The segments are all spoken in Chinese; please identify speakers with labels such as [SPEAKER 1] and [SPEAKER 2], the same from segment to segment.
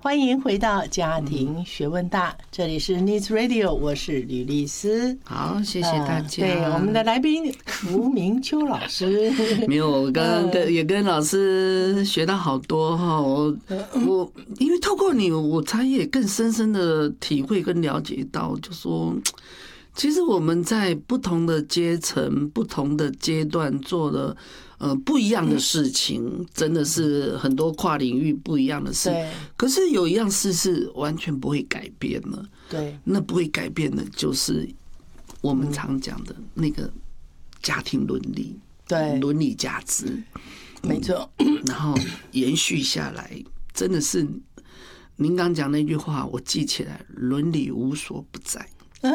[SPEAKER 1] 欢迎回到家庭学问大，这里是 Needs Radio， 我是吕丽丝。
[SPEAKER 2] 好，谢谢大家。
[SPEAKER 1] 对，我们的来宾吴明秋老师，
[SPEAKER 2] 没有，我刚刚也跟老师学到好多哈。我因为透过你，我才也更深深的体会跟了解到，就说其实我们在不同的阶层、不同的阶段做了不一样的事情，真的是很多跨领域不一样的事。可是有一样事是完全不会改变的。
[SPEAKER 1] 对，
[SPEAKER 2] 那不会改变的就是我们常讲的那个家庭伦理，
[SPEAKER 1] 对，
[SPEAKER 2] 伦理价值，
[SPEAKER 1] 没错。
[SPEAKER 2] 然后延续下来，真的是您刚讲那句话，我记起来，伦理无所不在。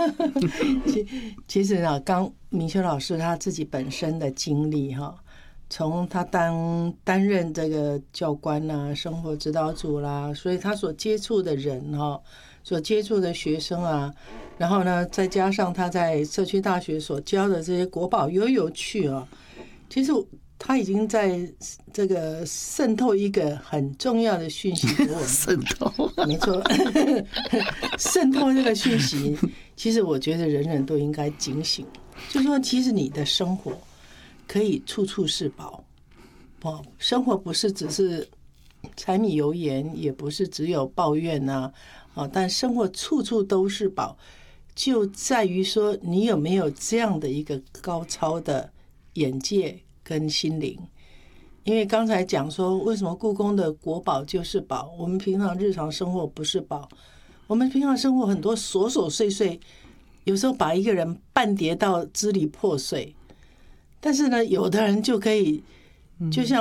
[SPEAKER 1] 其实啊，刚明修老师他自己本身的经历哈，从他担任这个教官啦、生活指导组啦，所以他所接触的人哈，所接触的学生啊，然后呢，再加上他在社区大学所教的这些国宝悠游趣啊，其实他已经在这个渗透一个很重要的讯息给我们。
[SPEAKER 2] 渗透，
[SPEAKER 1] 没错，渗透这个讯息，其实我觉得人人都应该警醒，就是说，其实你的生活可以处处是宝，哦，生活不是只是柴米油盐，也不是只有抱怨啊，哦，但生活处处都是宝，就在于说你有没有这样的一个高超的眼界跟心灵。因为刚才讲说，为什么故宫的国宝就是宝，我们平常日常生活不是宝，我们平常生活很多琐琐碎碎，有时候把一个人半跌到支离破碎，但是呢，有的人就可以，就像